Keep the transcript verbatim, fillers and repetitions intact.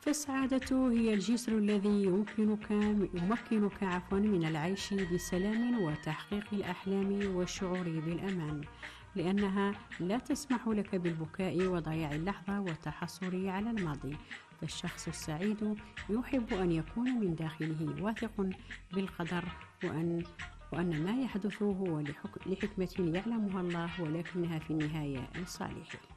فالسعادة هي الجسر الذي يمكنك يمكنك عفوا من العيش بسلام وتحقيق الأحلام والشعور بالأمان، لأنها لا تسمح لك بالبكاء وضياع اللحظة والتحسر على الماضي. فالشخص السعيد يحب أن يكون من داخله واثق بالقدر، وأن وأن ما يحدث هو لحكمة يعلمها الله، ولكنها في النهاية لصالحه.